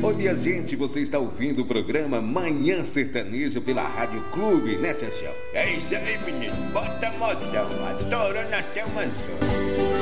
Oi, minha gente, você está ouvindo o programa Manhã Sertaneja pela Rádio Clube, né, Chachão? É isso aí, menino. Bota modão, adorando até uma dor.